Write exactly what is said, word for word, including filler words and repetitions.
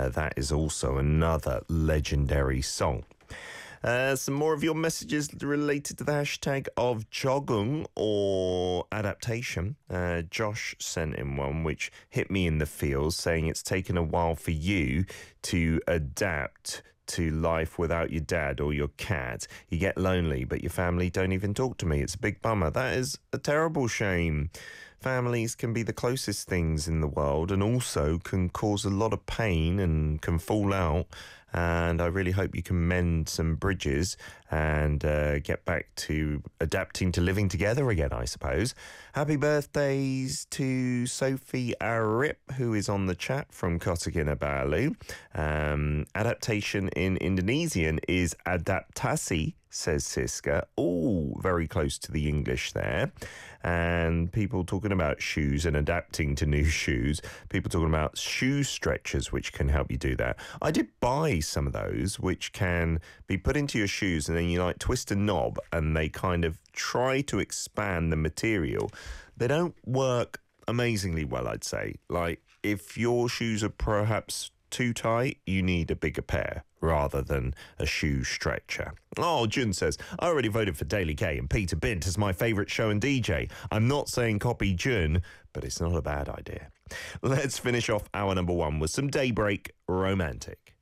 Uh, that is also another legendary song. Uh, some more of your messages related to the hashtag of Jogung or adaptation. Uh, Josh sent in one which hit me in the feels, saying it's taken a while for you to adapt to life without your dad or your cat. You get lonely, but your family don't even talk to me. It's a big bummer. That is a terrible shame. Families can be the closest things in the world and also can cause a lot of pain and can fall out. And I really hope you can mend some bridges and uh, get back to adapting to living together again, I suppose. Happy birthdays to Sophie Arip, who is on the chat from Kota Kinabalu. Um, adaptation in Indonesian is adaptasi, says Siska. Oh, very close to the English there. And people talking about shoes and adapting to new shoes. People talking about shoe stretchers, which can help you do that. I did buy some of those, which can be put into your shoes and then you like twist a knob and they kind of try to expand the material. They don't work amazingly well, I'd say. Like, if your shoes are perhaps too tight, you need a bigger pair rather than a shoe stretcher. Oh, Jun says, I already voted for Daily K and Peter Bint as my favourite show and D J. I'm not saying copy Jun, but it's not a bad idea. Let's finish off hour number one with some Daybreak Romantic.